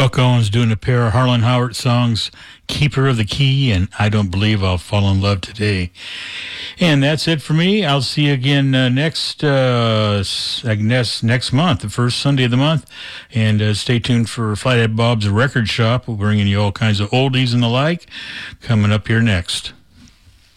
Buck Owens doing a pair of Harlan Howard songs, Keeper of the Key and I Don't Believe I'll Fall in Love Today. And that's it for me. I'll see you again next month, the first Sunday of the month. And stay tuned for Flathead Bob's Record Shop. We're bringing you all kinds of oldies and the like coming up here next.